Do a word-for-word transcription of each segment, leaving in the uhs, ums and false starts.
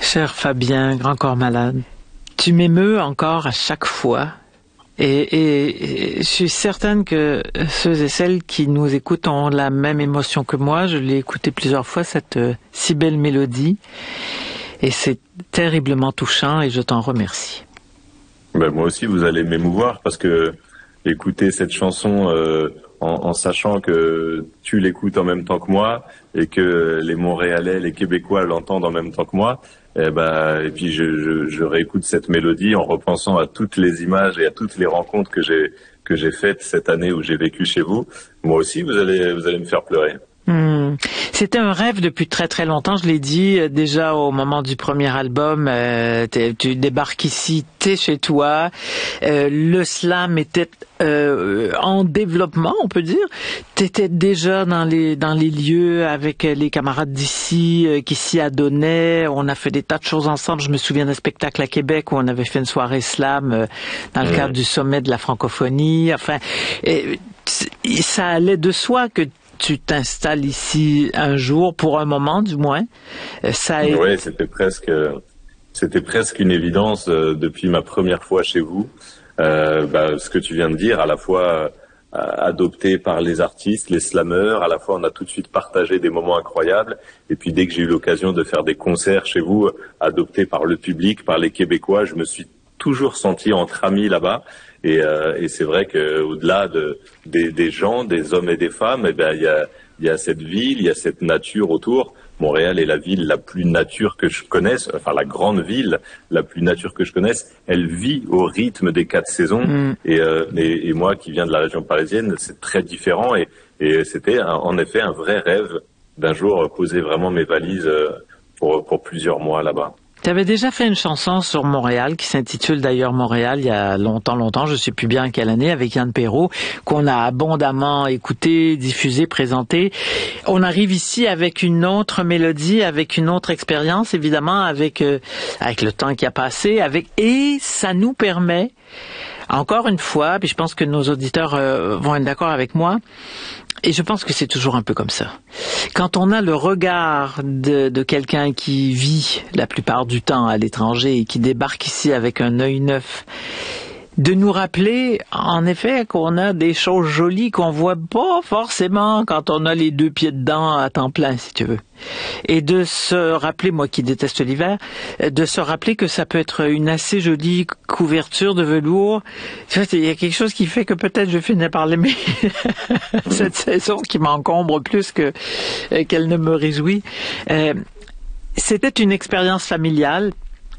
Cher Fabien, grand corps malade, tu m'émeus encore à chaque fois. Et, et, et je suis certaine que ceux et celles qui nous écoutent ont la même émotion que moi. Je l'ai écouté plusieurs fois, cette euh, si belle mélodie. Et c'est terriblement touchant et je t'en remercie. Ben, moi aussi, vous allez m'émouvoir parce que écouter cette chanson euh, en, en sachant que tu l'écoutes en même temps que moi et que les Montréalais, les Québécois l'entendent en même temps que moi, et, ben, et puis je, je, je réécoute cette mélodie en repensant à toutes les images et à toutes les rencontres que j'ai que j'ai faites cette année où j'ai vécu chez vous. Moi aussi, vous allez vous allez me faire pleurer. Hmm. C'était un rêve depuis très très longtemps, je l'ai dit euh, déjà au moment du premier album, euh, tu débarques ici, t'es chez toi, euh, le slam était euh, en développement, on peut dire, t'étais déjà dans les dans les lieux avec les camarades d'ici euh, qui s'y adonnaient, on a fait des tas de choses ensemble, je me souviens d'un spectacle à Québec où on avait fait une soirée slam euh, dans le mmh. cadre du sommet de la francophonie, enfin, et, ça allait de soi que tu t'installes ici un jour, pour un moment du moins. Ça a... Oui, c'était presque, c'était presque une évidence euh, depuis ma première fois chez vous. Euh, bah, ce que tu viens de dire, à la fois euh, adopté par les artistes, les slameurs, à la fois on a tout de suite partagé des moments incroyables. Et puis dès que j'ai eu l'occasion de faire des concerts chez vous, adoptés par le public, par les Québécois, je me suis toujours senti entre amis là-bas. Et, euh, et c'est vrai qu'au-delà de, des, des gens, des hommes et des femmes, eh ben, il y a, il y a cette ville, il y a cette nature autour. Montréal est la ville la plus nature que je connaisse, enfin la grande ville la plus nature que je connaisse. Elle vit au rythme des quatre saisons. Mmh. Et, euh, et, et moi qui viens de la région parisienne, c'est très différent. Et, et c'était un, en effet un vrai rêve d'un jour poser vraiment mes valises pour, pour plusieurs mois là-bas. Tu avais déjà fait une chanson sur Montréal, qui s'intitule d'ailleurs Montréal, il y a longtemps, longtemps, je ne sais plus bien quelle année, avec Yann Perrault, qu'on a abondamment écouté, diffusé, présenté. On arrive ici avec une autre mélodie, avec une autre expérience, évidemment, avec euh, avec le temps qui a passé, avec et ça nous permet, encore une fois, puis je pense que nos auditeurs euh, vont être d'accord avec moi, et je pense que c'est toujours un peu comme ça. Quand on a le regard de, de quelqu'un qui vit la plupart du temps à l'étranger et qui débarque ici avec un œil neuf, de nous rappeler, en effet, qu'on a des choses jolies qu'on voit pas forcément quand on a les deux pieds dedans à temps plein, si tu veux. Et de se rappeler, moi qui déteste l'hiver, de se rappeler que ça peut être une assez jolie couverture de velours. Tu vois, il y a quelque chose qui fait que peut-être je finis par l'aimer cette saison qui m'encombre plus que euh, qu'elle ne me réjouit. Euh, c'était une expérience familiale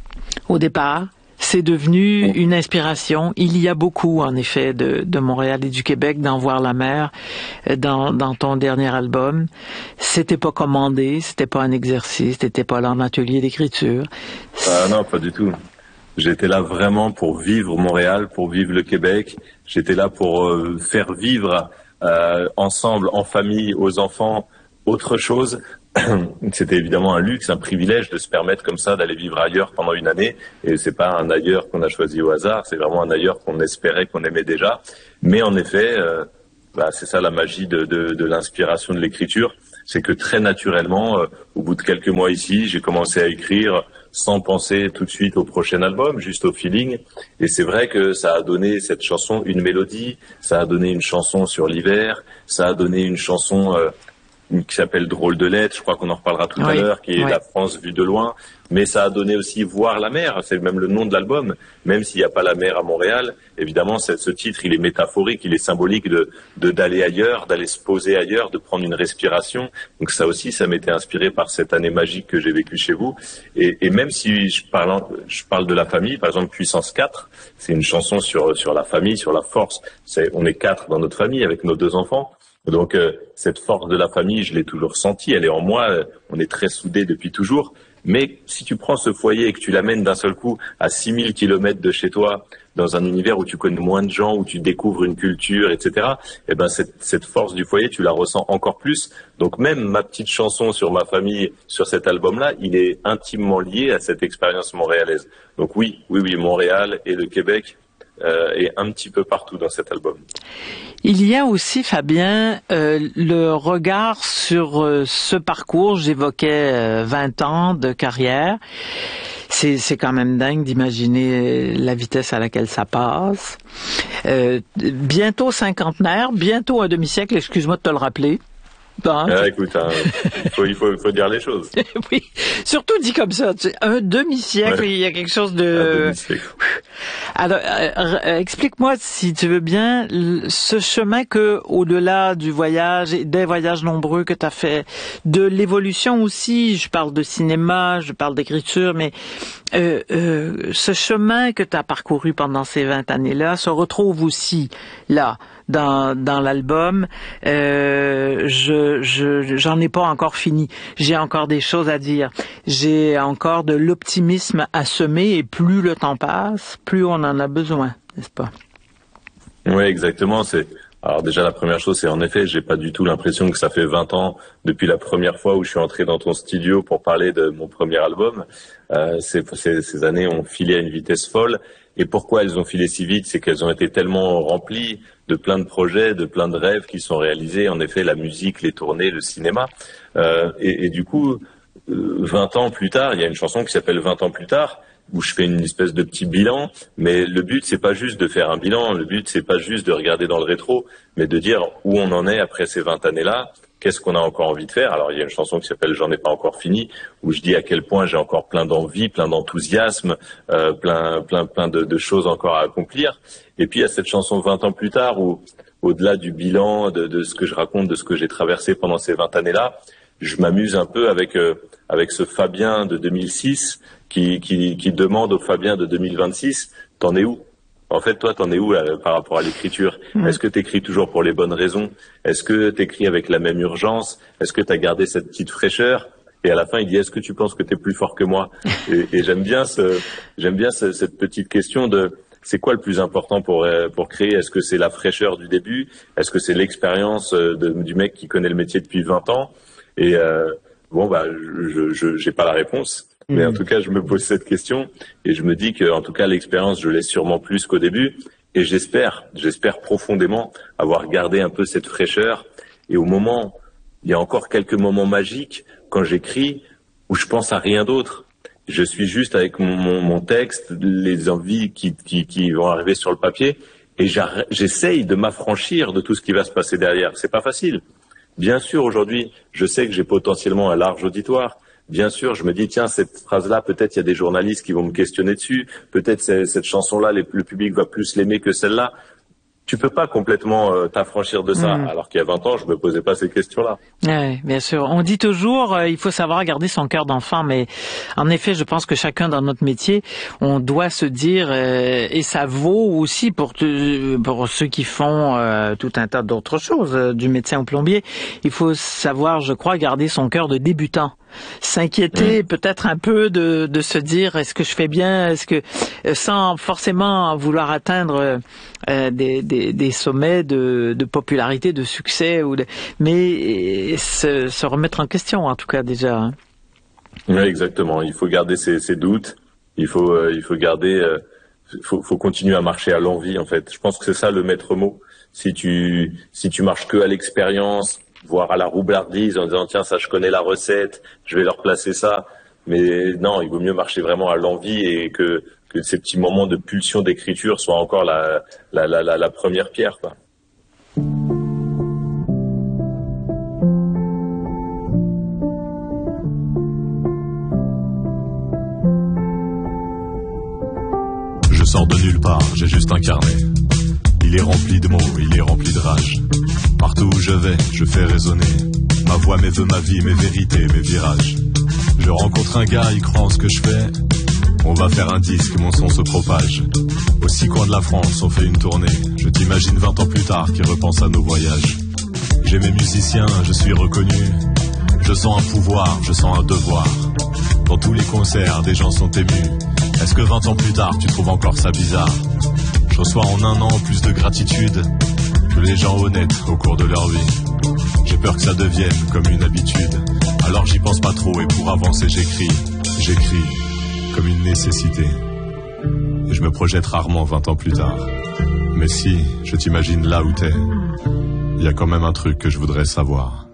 au départ. C'est devenu une inspiration. Il y a beaucoup, en effet, de, de Montréal et du Québec d'en voir la mer dans, dans ton dernier album. C'était pas commandé, c'était pas un exercice, t'étais pas là en atelier d'écriture. Ah non, pas du tout. J'étais là vraiment pour vivre Montréal, pour vivre le Québec. J'étais là pour euh, faire vivre euh, ensemble, en famille, aux enfants, autre chose. C'était évidemment un luxe, un privilège de se permettre comme ça d'aller vivre ailleurs pendant une année. Et c'est pas un ailleurs qu'on a choisi au hasard, c'est vraiment un ailleurs qu'on espérait, qu'on aimait déjà. Mais en effet, euh, bah, c'est ça la magie de, de, de l'inspiration de l'écriture. C'est que très naturellement, euh, au bout de quelques mois ici, j'ai commencé à écrire sans penser tout de suite au prochain album, juste au feeling. Et c'est vrai que ça a donné cette chanson une mélodie, ça a donné une chanson sur l'hiver, ça a donné une chanson... Euh, qui s'appelle Drôle de lettres, je crois qu'on en reparlera tout oui, à l'heure, qui est oui. La France vue de loin, mais ça a donné aussi Voir la mer, c'est même le nom de l'album, même s'il n'y a pas la mer à Montréal, évidemment ce titre il est métaphorique, il est symbolique de, de d'aller ailleurs, d'aller se poser ailleurs, de prendre une respiration, donc ça aussi ça m'était inspiré par cette année magique que j'ai vécue chez vous, et, et même si je parle, je parle de la famille, par exemple Puissance quatre, c'est une chanson sur, sur la famille, sur la force, c'est, on est quatre dans notre famille avec nos deux enfants. Donc euh, cette force de la famille, je l'ai toujours sentie, elle est en moi, euh, on est très soudés depuis toujours. Mais si tu prends ce foyer et que tu l'amènes d'un seul coup à six mille kilomètres de chez toi, dans un univers où tu connais moins de gens, où tu découvres une culture, et cetera, eh ben cette, cette force du foyer, tu la ressens encore plus. Donc même ma petite chanson sur ma famille, sur cet album-là, il est intimement lié à cette expérience montréalaise. Donc oui, oui, oui, Montréal et le Québec, euh, est un petit peu partout dans cet album. Il y a aussi, Fabien, euh, le regard sur euh, ce parcours. J'évoquais euh, vingt ans de carrière. C'est, c'est quand même dingue d'imaginer la vitesse à laquelle ça passe. Euh, bientôt cinquantenaire, bientôt un demi-siècle, excuse-moi de te le rappeler. Bon, ah, écoute, hein, il, faut, il, faut, il faut dire les choses. Oui, surtout dit comme ça. Tu sais, un demi-siècle, ouais. Il y a quelque chose de... Alors, euh, explique-moi, si tu veux bien, ce chemin que, au-delà du voyage, et des voyages nombreux que tu as fait, de l'évolution aussi, je parle de cinéma, je parle d'écriture, mais euh, euh, ce chemin que tu as parcouru pendant ces vingt années-là se retrouve aussi là, dans dans l'album. Euh, je, je j'en ai pas encore fini. J'ai encore des choses à dire. J'ai encore de l'optimisme à semer et plus le temps passe, plus on en a besoin, n'est-ce pas? Oui, exactement. C'est alors déjà la première chose, c'est en effet, j'ai pas du tout l'impression que ça fait vingt ans depuis la première fois où je suis entré dans ton studio pour parler de mon premier album. Euh, ces, ces, ces années ont filé à une vitesse folle. Et pourquoi elles ont filé si vite? C'est qu'elles ont été tellement remplies de plein de projets, de plein de rêves qui sont réalisés. En effet, la musique, les tournées, le cinéma. Euh, et, et du coup, vingt ans plus tard, il y a une chanson qui s'appelle vingt ans plus tard, où je fais une espèce de petit bilan. Mais le but, c'est pas juste de faire un bilan. Le but, c'est pas juste de regarder dans le rétro, mais de dire où on en est après ces vingt années-là. Qu'est-ce qu'on a encore envie de faire? Alors, il y a une chanson qui s'appelle « J'en ai pas encore fini », où je dis à quel point j'ai encore plein d'envie, plein d'enthousiasme, euh, plein, plein, plein de, de choses encore à accomplir. Et puis, il y a cette chanson « vingt ans plus tard » où, au-delà du bilan, de, de ce que je raconte, de ce que j'ai traversé pendant ces vingt années-là, je m'amuse un peu avec, euh, avec ce Fabien de deux mille six qui, qui, qui demande au Fabien de deux mille vingt-six « T'en es où ?» En fait, toi, t'en es où là, par rapport à l'écriture? mmh. Est-ce que t'écris toujours pour les bonnes raisons? Est-ce que t'écris avec la même urgence? Est-ce que t'as gardé cette petite fraîcheur? Et à la fin, il dit, est-ce que tu penses que t'es plus fort que moi? et, et j'aime bien ce, j'aime bien ce, cette petite question de, c'est quoi le plus important pour pour créer? Est-ce que c'est la fraîcheur du début? Est-ce que c'est l'expérience de, du mec qui connaît le métier depuis vingt ans? Et euh, bon, bah, je, je, j'ai pas la réponse. Mais en tout cas, je me pose cette question et je me dis que, en tout cas, l'expérience, je l'ai sûrement plus qu'au début. Et j'espère, j'espère profondément avoir gardé un peu cette fraîcheur. Et au moment, il y a encore quelques moments magiques quand j'écris où je pense à rien d'autre. Je suis juste avec mon, mon, mon texte, les envies qui, qui, qui vont arriver sur le papier et j'essaye de m'affranchir de tout ce qui va se passer derrière. C'est pas facile. Bien sûr, aujourd'hui, je sais que j'ai potentiellement un large auditoire. Bien sûr, je me dis, tiens, cette phrase-là, peut-être il y a des journalistes qui vont me questionner dessus. Peut-être cette chanson-là, le public va plus l'aimer que celle-là. Tu peux pas complètement euh, t'affranchir de ça. Mmh. Alors qu'il y a vingt ans, je me posais pas ces questions-là. Oui, bien sûr. On dit toujours, euh, il faut savoir garder son cœur d'enfant, mais en effet, je pense que chacun dans notre métier, on doit se dire, euh, et ça vaut aussi pour, pour ceux qui font euh, tout un tas d'autres choses, euh, du médecin au plombier, il faut savoir, je crois, garder son cœur de débutant. S'inquiéter mmh. peut-être un peu de, de se dire est-ce que je fais bien, est-ce que sans forcément vouloir atteindre euh, des, des, des sommets de, de popularité, de succès, ou de, mais se, se remettre en question en tout cas déjà. Hein. Oui, exactement. Il faut garder ses, ses doutes. Il faut euh, il faut garder, euh, faut, faut continuer à marcher à l'envie en fait. Je pense que c'est ça le maître mot. Si tu si tu marches que à l'expérience, voire à la roublardise en disant tiens ça je connais la recette, je vais leur placer ça, mais non, il vaut mieux marcher vraiment à l'envie et que que ces petits moments de pulsion d'écriture soient encore la la la la, la première pierre quoi. Je sors de nulle part, j'ai juste un carnet. Il est rempli de mots, il est rempli de rage. Partout où je vais, je fais résonner ma voix, mes vœux, ma vie, mes vérités, mes virages. Je rencontre un gars, il croit en ce que je fais. On va faire un disque, mon son se propage. Aux six coins de la France, on fait une tournée. Je t'imagine vingt ans plus tard qui repense à nos voyages. J'ai mes musiciens, je suis reconnu. Je sens un pouvoir, je sens un devoir. Dans tous les concerts, des gens sont émus. Est-ce que vingt ans plus tard, tu trouves encore ça bizarre? Je reçois en un an plus de gratitude que les gens honnêtes au cours de leur vie. J'ai peur que ça devienne comme une habitude. Alors j'y pense pas trop et pour avancer j'écris. J'écris comme une nécessité. je me projette rarement vingt ans plus tard. Mais si je t'imagine là où t'es, il y a quand même un truc que je voudrais savoir.